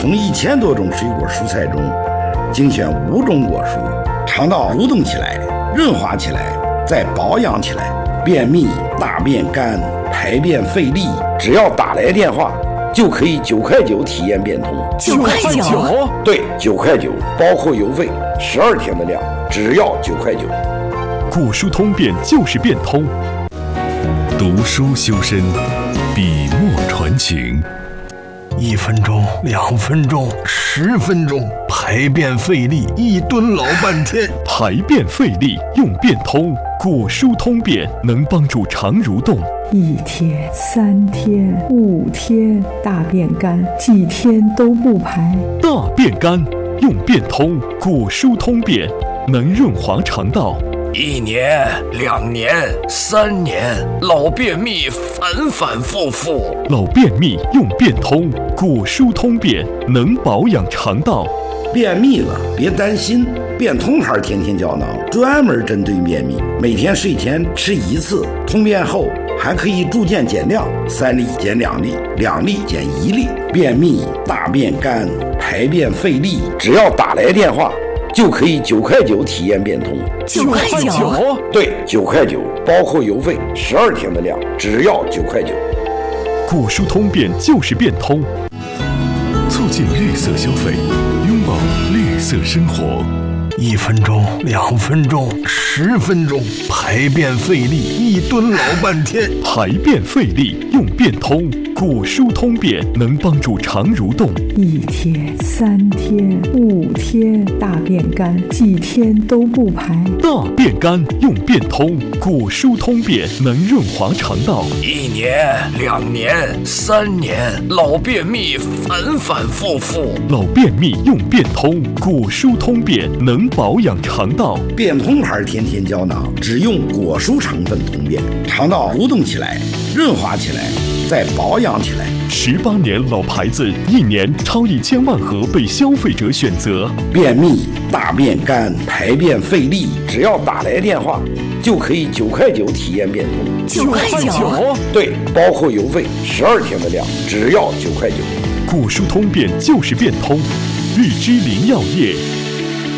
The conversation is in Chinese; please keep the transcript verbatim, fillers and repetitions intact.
从一千多种水果蔬菜中精选五种果蔬，肠道蠕动起来，润滑起来，再保养起来，便秘、大便干、排便费力，只要打来电话就可以九块九体验变通。 九块九？ 对，九块九，包括邮费，十二天的量，只要九块九。 果蔬通便就是变通。读书修身，笔墨传情。 一分钟，两分钟，十分钟，排便费力，一蹲老半天。 排便费力用变通，果蔬通便能帮助肠蠕动。 一天、三天、五天，大便干，几天都不排。 大便干用变通，果蔬通便能润滑肠道。 一年、两年、三年，老便秘反反复复。 老便秘用变通，果蔬通便能保养肠道。 便秘了别担心，变通牌天天胶囊专门针对便秘，每天睡前吃一次，通便后还可以逐渐减量，三粒减两粒，两粒减一粒。便秘、大便干、排便费力，只要打来电话就可以九块九体验变通。 九块九？ 对，九块九，包括邮费，十二天的量，只要九块九。 果蔬通便就是变通，促进绿色消费，拥抱绿色生活。 一分钟，两分钟，十分钟，排便费力，一蹲老半天。 排便费力用变通，果蔬通便能帮助肠蠕动。 一天、三天、五天，大便干，几天都不排。 大便干用变通，果蔬通便能润滑肠道。 一年、两年、三年，老便秘反反复复。 老便秘用变通，果蔬通便能保养肠道。 变通牌天天胶囊只用果蔬成分通便，肠道蠕动起来，润滑起来，再保养起来。 十八年老牌子，一年超一千万盒被消费者选择。 便秘、大便干、排便费力，只要打来电话就可以九块九体验变通。 九块九？ 对，包括邮费，十二天的量，只要九块九。 果蔬通便就是变通，绿之林药业。